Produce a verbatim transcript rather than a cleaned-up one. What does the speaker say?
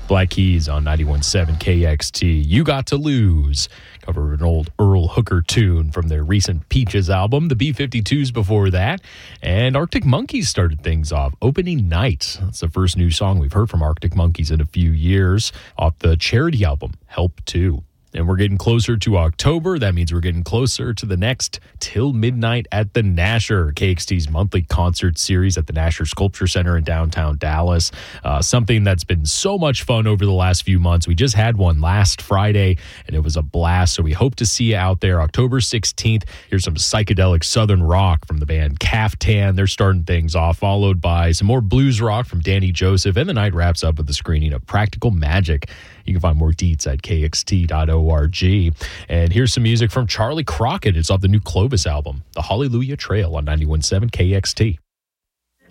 Black Keys on ninety-one point seven K X T. You Got to Lose. Cover an old Earl Hooker tune from their recent Peaches album. The B fifty-twos before that. And Arctic Monkeys started things off. Opening Night. That's the first new song we've heard from Arctic Monkeys in a few years. Off the charity album, Help two. And we're getting closer to October. That means we're getting closer to the next Till Midnight at the Nasher, K X T's monthly concert series at the Nasher Sculpture Center in downtown Dallas. Uh, something that's been so much fun over the last few months. We just had one last Friday, and it was a blast. So we hope to see you out there October sixteenth. Here's some psychedelic southern rock from the band Caftan. They're starting things off, followed by some more blues rock from Danny Joseph. And the night wraps up with a screening of Practical Magic. You can find more deets at K X T dot org. And here's some music from Charlie Crockett. It's off the new Clovis album, The Hallelujah Trail on ninety-one point seven K X T.